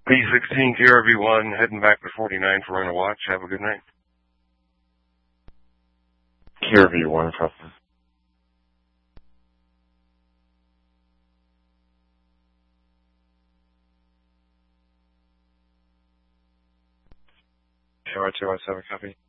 B16 KRV1, heading back to 49 for on a watch. Have a good night. KRV1, process. KR217, copy.